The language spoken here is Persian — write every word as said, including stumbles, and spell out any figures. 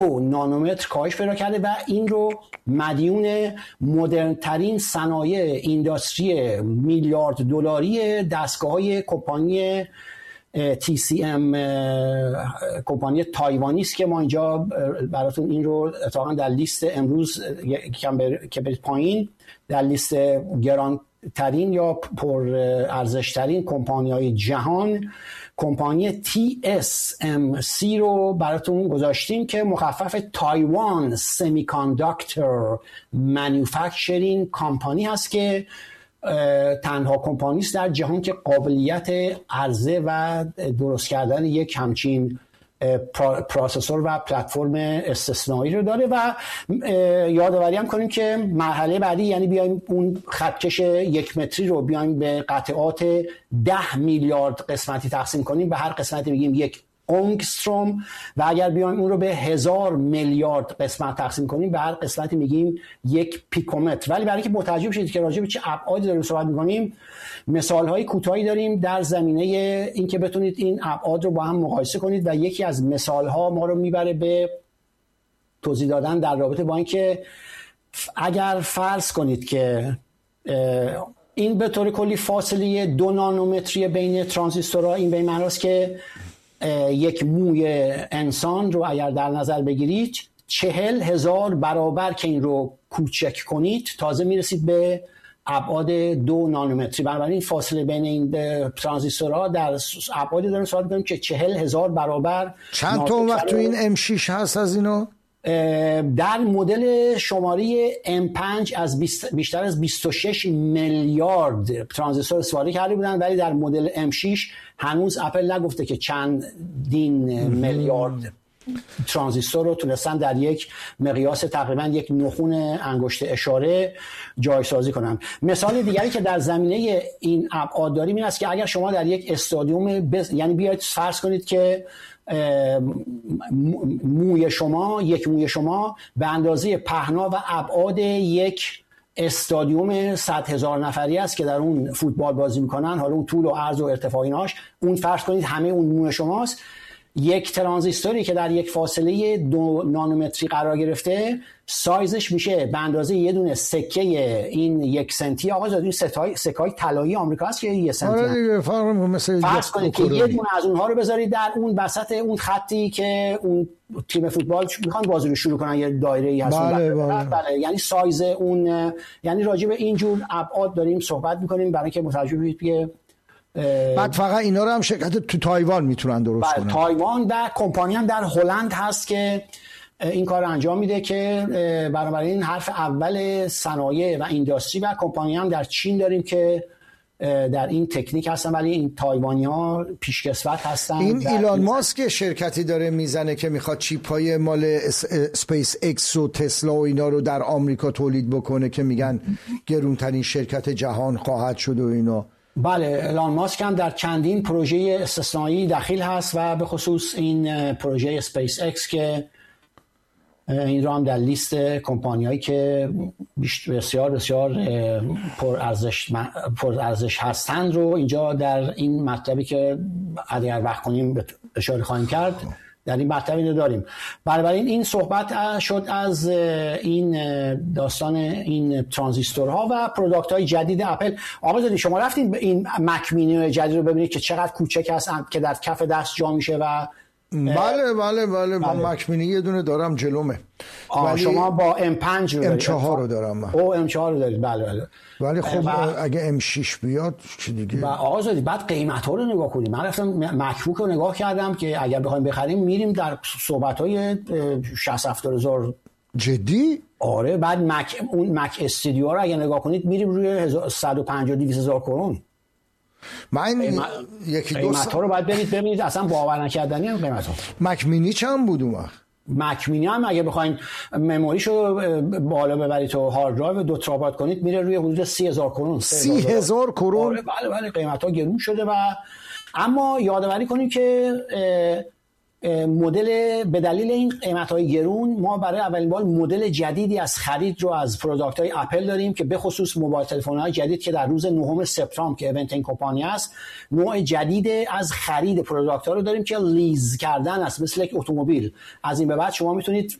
نانومتر کاهش پیدا کرده و این رو مدیون مدرن ترین صنایع اینداستری میلیارد دلاری دستگاه‌های کمپانی تی سی ام، کمپانی تایوانی است که ما اینجا براتون این رو اتفاقا در لیست امروز که برید پایین در لیست گران ترین یا پر ارزش ترین کمپانی های جهان کمپانی تی اس ام سی رو براتون گذاشتیم که مخفف تایوان سمی کانداکتور مانیفکتچرینگ کمپانی هست که تنها کمپانی است در جهان که قابلیت عرضه و درست کردن یک همچین پروسسور و پلتفرم استثنایی رو داره. و یادآوری هم کنیم که مرحله بعدی یعنی بیایم اون خطکش یک متری رو بیایم به قطعات ده میلیارد قسمتی تقسیم کنیم، به هر قسمتی میگیم یک اونگستروم، و اگر بیایم اون رو به هزار میلیارد قسمت تقسیم کنیم به هر قسمتی میگیم یک پیکومتر. ولی برای که متوجه بشید که راجع به چه ابعادی داریم صحبت میکنیم، مثالهای کوتاهی داریم در زمینه این که بتونید این ابعاد رو با هم مقایسه کنید و یکی از مثالها ما رو میبره به توضیح دادن در رابطه با این که اگر فرض کنید که این به طور کلی فاصله دو نانومتری بین ترانزیستورها، این به این معنی است که یک موی انسان رو اگر در نظر بگیرید چهل هزار برابر که این رو کوچک کنید تازه میرسید به ابعاد دو نانومتری. بنابراین فاصله بین این ترانزیستورها در ابعادی داریم صحبت می‌کنیم که چهل هزار برابر. چند تا وقت تو این ام شش هست از اینو؟ در مدل شماره ام پنج از بیشتر از بیست و شش میلیارد ترانزیستور استفاده کرده بودن، ولی در مدل ام شش هنوز اپل نگفته که چند دین میلیارد ترانزیستور رو تونستن در یک مقیاس تقریبا یک نخون انگشت اشاره جایسازی کنن. مثال دیگری که در زمینه این ابعاد داریم این است که اگر شما در یک استادیوم بز... یعنی بیاید فرض کنید که موی شما یک موی شما به اندازه پهنا و ابعاد یک استادیوم صد هزار نفری است که در اون فوتبال بازی میکنن، حالا اون طول و عرض و ارتفاع ایناش، اون فرض کنید همه اون موی شماست. یک ترانزیستوری که در یک فاصله دو نانومتری قرار گرفته سایزش میشه به اندازه یه دونه سکه این یک سنتی. آقا این سکه‌های طلایی آمریکا هست که یه سنتی فرض کنید که یه دونه از اونها رو بذارید در اون وسط اون خطی که اون تیم فوتبال میخوان بازی رو شروع کنن، یه دایره‌ای هست. بله بله. بله یعنی سایز اون، یعنی راجع به این جور ابعاد داریم صحبت میکنیم برای که متوجه بشید که بعد فقط اینا رو هم شرکت تو تایوان میتونن درست کنن. تایوان و کمپانی هم در هلند هست که این کار انجام میده که بنابراین حرف اول صنایع و اینداستری، و کمپانی هم در چین داریم که در این تکنیک هستن، ولی این تایوانی‌ها پیشکسوت هستن. این ایلان ماسک شرکتی داره میزنه که میخواد چیپ‌های مال اسپیس ایکس و تسلا و اینا رو در آمریکا تولید بکنه که میگن گرونترین شرکت جهان خواهد شد و اینا. بله، ایلان ماسک هم در چندین پروژه استثنایی دخیل هست و به خصوص این پروژه اسپیس ایکس که این رو هم در لیست کمپانیایی که بسیار بسیار پر ارزش پر ارزش هستند رو اینجا در این مطلبی که اگر وقت کنیم اشاره خواهیم کرد در این مطلبی داریم. بنابراین این صحبت شد از این داستان این ترانزیستورها و پروداکت های جدید اپل. آقا زدی شما رفتین این مک مینی جدید رو ببینید که چقدر کوچک هست که در کف دست جا میشه و بله بله بله با مک مینی یه دونه دارم جلومه. ولی شما با ام پنج رو ام چهار رو دارم من. او ام چهار رو دارید. بله بله. ولی خب اگه ام شش بیاد چی دیگه. آقا زدی بعد قیمت ها رو نگاه کنید. من رفتم مکبوک رو نگاه کردم که اگر بخوایم بخریم میریم در صحبت های شصت هفتاد هزار. جدی؟ آره. بعد مک اون مک استودیو رو اگه نگاه کنید میریم روی صد و پنجاه دویست هزار کرون. من قیمت... یکی دو قیمت ها رو باید برید ببینید، اصلا باور نکردنی هم قیمت ها. مک مینی چند بود اون وقت؟ مک مینی هم اگه بخواین مموریشو بالا ببرید و هارد درایو دو ترابایت کنید میره روی حدود سی هزار کرون. سی هزار کرون؟ آره بله بله قیمت ها گرون شده. و اما یادآوری کنید که مدل به دلیل این قیمت‌های گرون ما برای اولین بار مدل جدیدی از خرید رو از پروداکت‌های اپل داریم که به خصوص موبایل تلفن‌های جدید که در روز نهم سپتامبر که ایونت این کمپانی است، نوع جدید از خرید پروداکت‌ها رو داریم که لیز کردن است، مثل یک اتومبیل. از این به بعد شما میتونید